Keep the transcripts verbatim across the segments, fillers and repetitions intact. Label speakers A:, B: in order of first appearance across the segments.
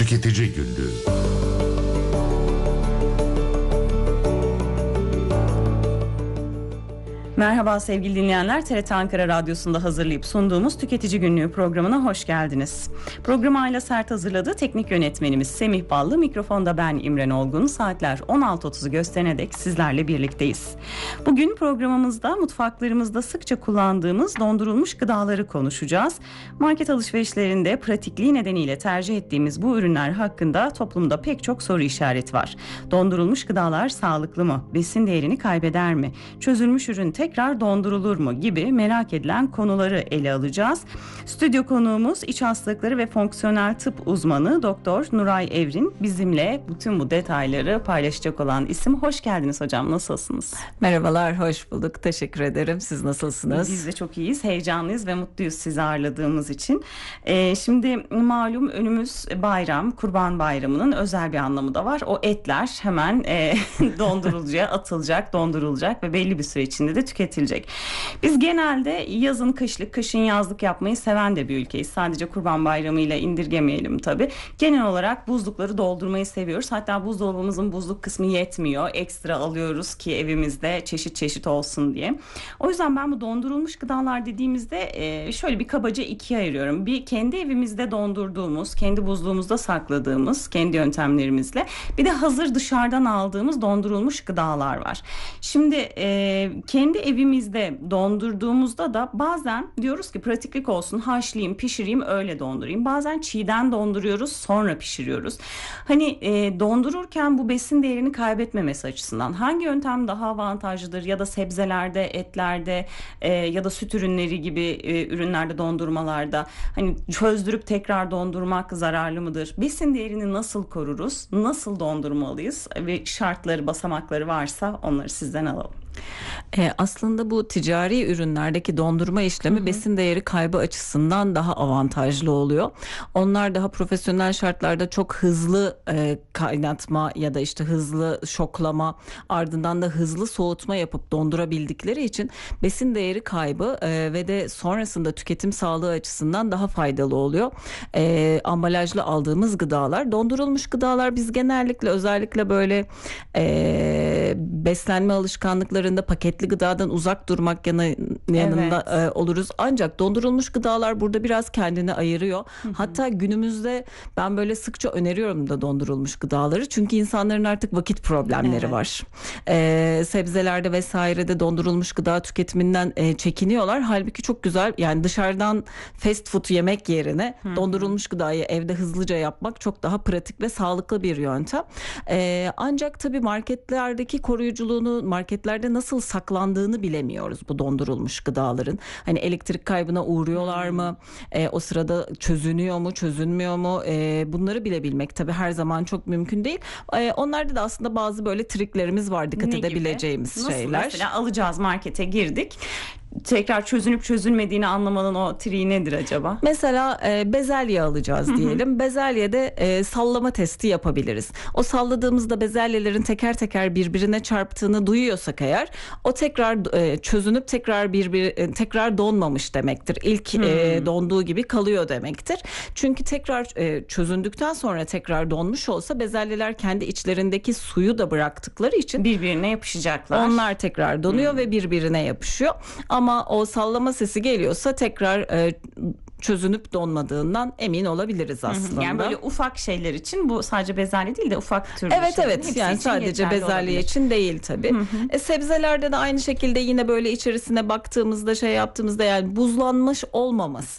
A: Tüketici Günlüğü.
B: Merhaba sevgili dinleyenler, T R T Ankara Radyosu'nda hazırlayıp sunduğumuz Tüketici Günlüğü programına hoş geldiniz. Programı Ayla Sert hazırladı. Teknik yönetmenimiz Semih Ballı, mikrofonda ben İmren Olgun. Saatler on altı otuzu gösterene dek sizlerle birlikteyiz. Bugün programımızda mutfaklarımızda sıkça kullandığımız dondurulmuş gıdaları konuşacağız. Market alışverişlerinde pratikliği nedeniyle tercih ettiğimiz bu ürünler hakkında toplumda pek çok soru işareti var. Dondurulmuş gıdalar sağlıklı mı? Besin değerini kaybeder mi? Çözülmüş ürün tekrar dondurulur mu gibi merak edilen konuları ele alacağız. Stüdyo konuğumuz iç hastalıkları ve fonksiyonel tıp uzmanı Doktor Nuray Evrin bizimle bütün bu detayları paylaşacak olan isim. Hoş geldiniz hocam, nasılsınız?
C: Merhabalar, hoş bulduk. Teşekkür ederim. Siz nasılsınız?
B: Biz de çok iyiyiz, heyecanlıyız ve mutluyuz sizi ağırladığımız için. Ee, şimdi malum önümüz bayram, Kurban Bayramı'nın özel bir anlamı da var. O etler hemen e, dondurulacak, atılacak, dondurulacak ve belli bir süre içinde de tüketilecek. Biz genelde yazın kışlık, kışın yazlık yapmayı seven de bir ülkeyiz. Sadece Kurban Bayramı ile indirgemeyelim tabii. Genel olarak buzlukları doldurmayı seviyoruz. Hatta buzdolabımızın buzluk kısmı yetmiyor. Ekstra alıyoruz ki evimizde çeşit çeşit olsun diye. O yüzden ben bu dondurulmuş gıdalar dediğimizde şöyle bir kabaca ikiye ayırıyorum. Bir, kendi evimizde dondurduğumuz, kendi buzluğumuzda sakladığımız, kendi yöntemlerimizle. Bir de hazır dışarıdan aldığımız dondurulmuş gıdalar var. Şimdi e, kendi evimizde dondurduğumuzda da bazen diyoruz ki pratiklik olsun, haşlayayım, pişireyim, öyle dondurayım. Bazen çiğden donduruyoruz, sonra pişiriyoruz. Hani e, dondururken bu besin değerini kaybetmemesi açısından hangi yöntem daha avantajlıdır? Ya da sebzelerde, etlerde e, ya da süt ürünleri gibi e, ürünlerde, dondurmalarda hani çözdürüp tekrar dondurmak zararlı mıdır? Besin değerini nasıl koruruz? Nasıl dondurmalıyız? Ve şartları, basamakları varsa onları sizden alalım.
C: E, aslında bu ticari ürünlerdeki dondurma işlemi hı hı. besin değeri kaybı açısından daha avantajlı oluyor. Onlar daha profesyonel şartlarda çok hızlı e, kaynatma ya da işte hızlı şoklama, ardından da hızlı soğutma yapıp dondurabildikleri için besin değeri kaybı e, ve de sonrasında tüketim sağlığı açısından daha faydalı oluyor. E, ambalajlı aldığımız gıdalar, dondurulmuş gıdalar biz genellikle özellikle böyle e, beslenme alışkanlıkları paketli gıdadan uzak durmak yana, yanında evet. e, oluruz. Ancak dondurulmuş gıdalar burada biraz kendini ayırıyor. Hı hı. Hatta günümüzde ben böyle sıkça öneriyorum da dondurulmuş gıdaları. Çünkü insanların artık vakit problemleri evet. var. E, sebzelerde vesairede dondurulmuş gıda tüketiminden e, çekiniyorlar. Halbuki çok güzel, yani dışarıdan fast food yemek yerine hı hı. dondurulmuş gıdayı evde hızlıca yapmak çok daha pratik ve sağlıklı bir yöntem. E, ancak tabii marketlerdeki koruyuculuğunu, marketlerde nasıl saklandığını bilemiyoruz bu dondurulmuş gıdaların. Hani elektrik kaybına uğruyorlar mı? E, o sırada çözünüyor mu, çözünmüyor mu? E, bunları bilebilmek tabii her zaman çok mümkün değil. E, onlarda da aslında bazı böyle triklerimiz var, dikkat ne edebileceğimiz
B: gibi?
C: şeyler.
B: Nasıl mesela alacağız, markete girdik. Tekrar çözünüp çözülmediğini anlamanın o triği nedir acaba?
C: Mesela e, bezelye alacağız diyelim. Bezelyede e, sallama testi yapabiliriz. O salladığımızda bezelyelerin teker teker birbirine çarptığını duyuyorsak eğer, o tekrar e, çözünüp tekrar birbir e, tekrar donmamış demektir. İlk hmm. e, donduğu gibi kalıyor demektir. Çünkü tekrar e, çözündükten sonra tekrar donmuş olsa bezelyeler kendi içlerindeki suyu da bıraktıkları için
B: birbirine yapışacaklar.
C: Onlar tekrar donuyor hmm. ve birbirine yapışıyor. Ama o sallama sesi geliyorsa tekrar e, çözünüp donmadığından emin olabiliriz aslında.
B: Yani böyle ufak şeyler için, bu sadece bezelye değil de ufak türlü
C: evet
B: şeyler.
C: Evet yani sadece bezelye olabilir. için değil tabii. Hı hı. E, sebzelerde de aynı şekilde yine böyle içerisine baktığımızda, şey yaptığımızda, yani buzlanmış olmaması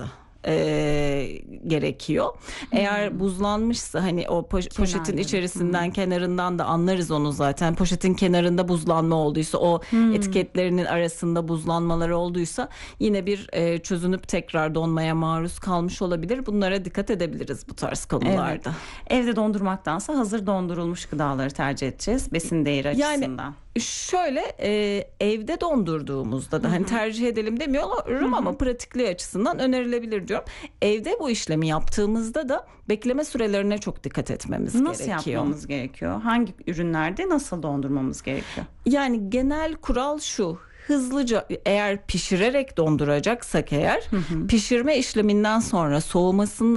C: E, gerekiyor. Hmm. Eğer buzlanmışsa hani o poş- poşetin içerisinden hmm. kenarından da anlarız onu zaten. Poşetin kenarında buzlanma olduysa, o hmm. etiketlerinin arasında buzlanmalar olduysa yine bir e, çözünüp tekrar donmaya maruz kalmış olabilir. Bunlara dikkat edebiliriz bu tarz konularda.
B: Evet. Evde dondurmaktansa hazır dondurulmuş gıdaları tercih edeceğiz besin değeri açısından. Yani
C: şöyle e, evde dondurduğumuzda da, hı hı. hani tercih edelim demiyorum hı hı. ama pratikliği açısından önerilebilir diyorum. Evde bu işlemi yaptığımızda da bekleme sürelerine çok dikkat etmemiz
B: nasıl
C: gerekiyor.
B: Nasıl yapmamız gerekiyor? Hangi ürünlerde nasıl dondurmamız gerekiyor?
C: Yani genel kural şu: hızlıca, eğer pişirerek donduracaksak eğer, hı hı. pişirme işleminden sonra soğumasının